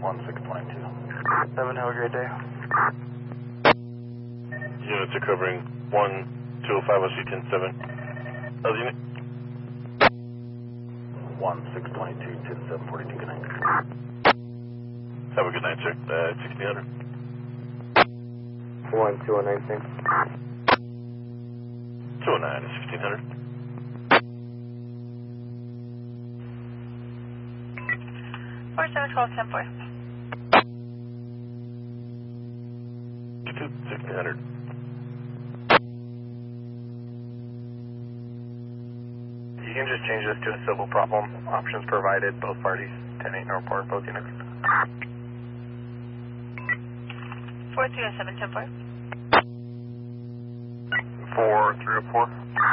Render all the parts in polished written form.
1622. 7, have a great day. Units are covering 1205 OC 107. Other unit? 1622, 10742, good night. Have a good night, sir. 1600. 1219. 209 is 1600. 4712, 10-4. 1600. You can just change this to a civil problem. Options provided, both parties. 10-8 report, both units. 4307, 10-4. 4304.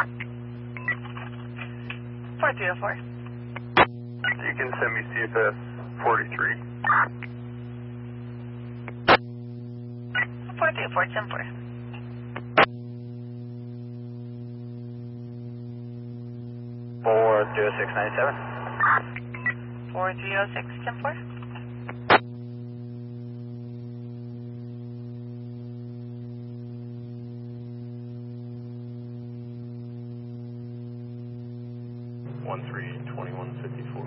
4304. You can send me CFS 43. 4304, 10-4. 40697. 4306, 10-4. 132154.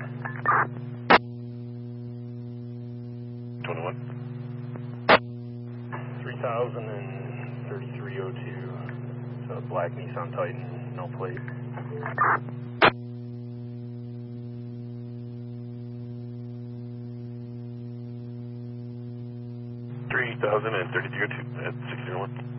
21. 303302. It's a black Nissan Titan, no plate. 303302 at 1601.